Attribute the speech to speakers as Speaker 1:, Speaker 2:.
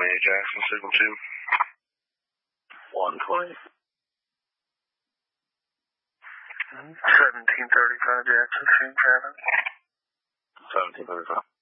Speaker 1: Jackson, signal 2.
Speaker 2: 120. 1735 Jackson, Street traffic.
Speaker 1: 1735.